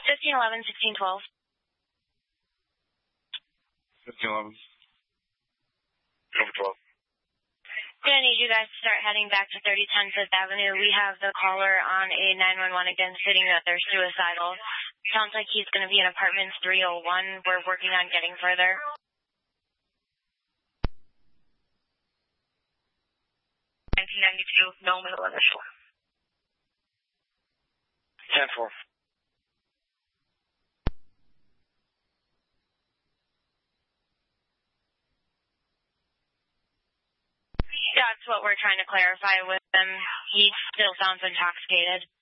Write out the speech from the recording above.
1511, 1612. 1511. Over 12. Gonna need you guys to start heading back to 3010 Fifth Avenue. We have the caller on a 911 again stating that they're suicidal. Sounds like he's gonna be in apartment 301. We're working on getting further. 1992, no middle initial. 10-4. That's what we're trying to clarify with him. He still sounds intoxicated.